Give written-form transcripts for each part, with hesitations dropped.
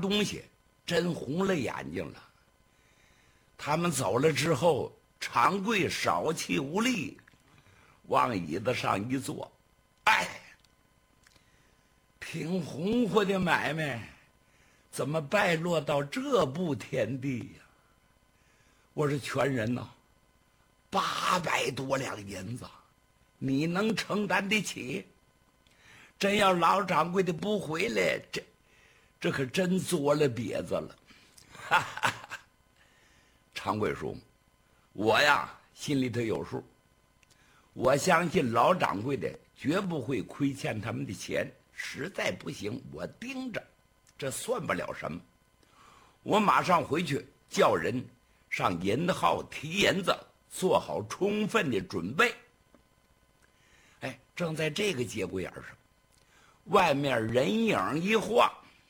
东西，真红了眼睛了。他们走了之后，长贵少气无力，往椅子上一坐，哎，挺红火的买卖，怎么败落到这步田地呀？我说全人呐，800多两银子，你能承担得起？真要老掌柜的不回来，这可真作了瘪子了。哈哈哈！常贵说：“我呀，心里头有数。我相信老掌柜的绝不会亏欠他们的钱。实在不行，我盯着，这算不了什么。我马上回去叫人上银号提银子，做好充分的准备。”哎，正在这个节骨眼上，外面人影一晃，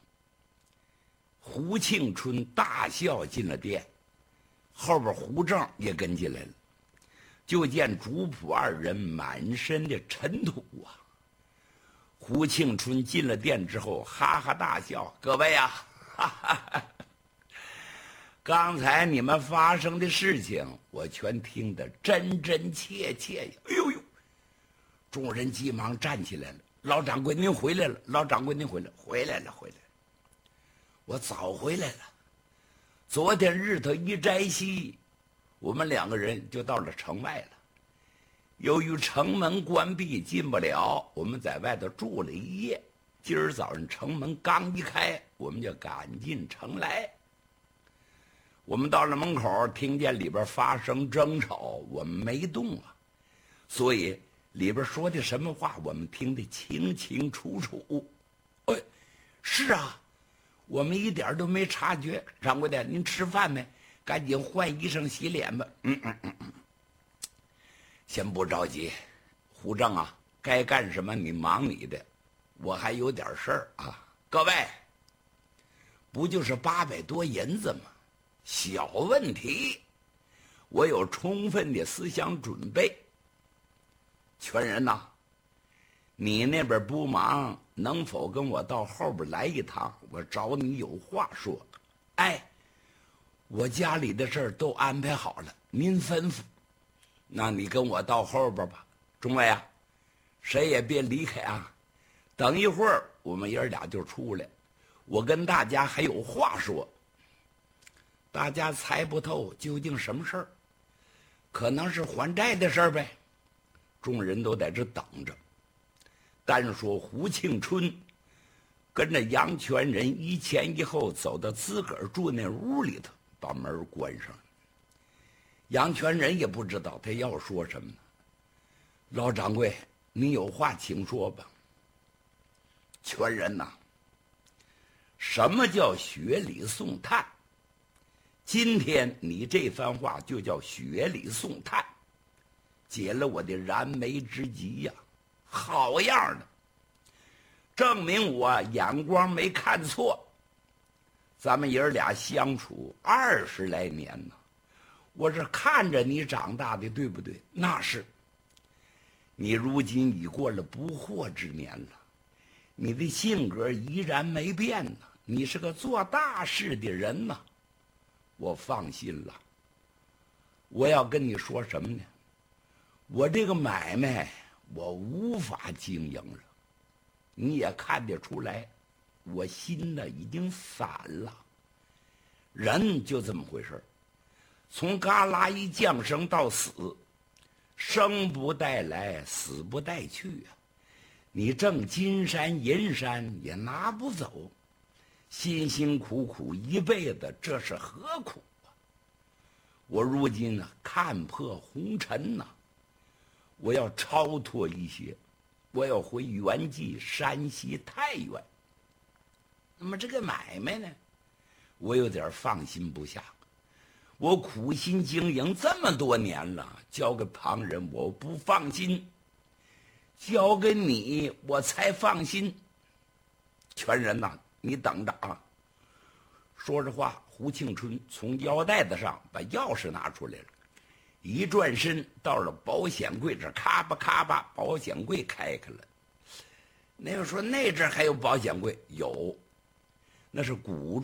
胡庆春大笑进了店，后边胡正也跟进来了。就见主仆二人满身的尘土啊！胡庆春进了店之后，哈哈大笑：“各位啊，哈哈，刚才你们发生的事情，我全听得真真切切呀！”哎呦呦！众人急忙站起来了。老掌柜您回来了，老掌柜您回来了。我早回来了。昨天日头一摘西，我们2个人就到了城外了。由于城门关闭，进不了，我们在外头住了一夜。今儿早上城门刚一开，我们就赶进城来。我们到了门口，听见里边发生争吵，我们没动啊，所以里边说的什么话，我们听得清清楚楚。哎，是啊，我们一点都没察觉。掌柜的，您吃饭没？赶紧换衣裳洗脸吧。先不着急，胡正啊，该干什么你忙你的，我还有点事儿啊。各位，不就是800多银子吗？小问题，我有充分的思想准备。全人呐，你那边不忙，能否跟我到后边来一趟？我找你有话说。哎，我家里的事儿都安排好了，您吩咐。那你跟我到后边吧。众位啊，谁也别离开啊，等一会儿我们爷儿俩就出来，我跟大家还有话说。大家猜不透究竟什么事儿，可能是还债的事儿呗。众人都在这等着。单说胡庆春跟着杨全仁一前一后走到自个儿住那屋里头，把门关上了。杨全仁也不知道他要说什么呢。老掌柜，你有话请说吧。全仁呐，什么叫雪里送炭？今天你这番话就叫雪里送炭，解了我的燃眉之急呀！好样的，证明我眼光没看错。咱们爷儿俩相处20来年呢，我是看着你长大的，对不对？那是。你如今已过了不惑之年了，你的性格依然没变呢，你是个做大事的人呢。我放心了。我要跟你说什么呢？我这个买卖我无法经营了，你也看得出来，我心呢已经散了。人就这么回事，从嘎啦一降生到死，生不带来，死不带去啊！你挣金山银山也拿不走，辛辛苦苦一辈子，这是何苦啊？我如今呢，看破红尘呐，我要超脱一些，我要回原籍山西太原。那么这个买卖呢，我有点放心不下。我苦心经营这么多年了，交给旁人我不放心，交给你我才放心。全人呐，你等着啊！说着话，胡庆春从腰带子上把钥匙拿出来了，一转身到了保险柜这，咔吧咔吧，保险柜开开了。那要说那阵还有保险柜，有，那是古